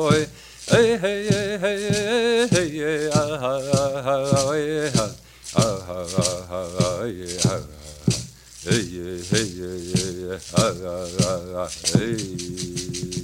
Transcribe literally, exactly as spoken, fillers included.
hey, hey, hey, hey, hey, hey, ah, ah, ah, hey, ah, ah, ah, ah, hey, ah, hey, hey, hey, hey, ah, ah, ah, hey.